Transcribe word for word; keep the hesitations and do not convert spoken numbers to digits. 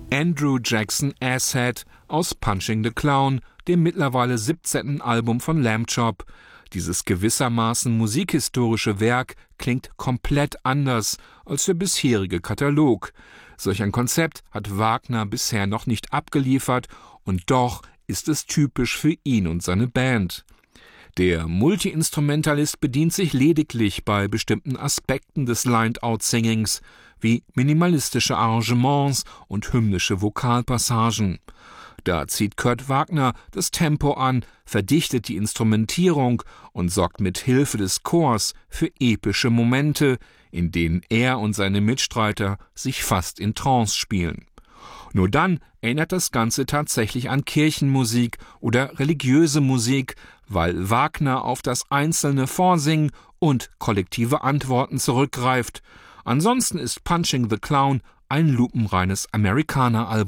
Andrew Jackson Asshead aus Punching the Clown, dem mittlerweile siebzehnten Album von Lamb Chop. Dieses gewissermaßen musikhistorische Werk klingt komplett anders als der bisherige Katalog. Solch ein Konzept hat Wagner bisher noch nicht abgeliefert, und doch ist es typisch für ihn und seine Band. Der Multi-Instrumentalist bedient sich lediglich bei bestimmten Aspekten des Lined-Out-Singings, wie minimalistische Arrangements und hymnische Vokalpassagen. Da zieht Kurt Wagner das Tempo an, verdichtet die Instrumentierung und sorgt mit Hilfe des Chors für epische Momente, in denen er und seine Mitstreiter sich fast in Trance spielen. Nur dann erinnert das Ganze tatsächlich an Kirchenmusik oder religiöse Musik, weil Wagner auf das einzelne Vorsingen und kollektive Antworten zurückgreift. Ansonsten ist Punching the Clown ein lupenreines Amerikaner-Album.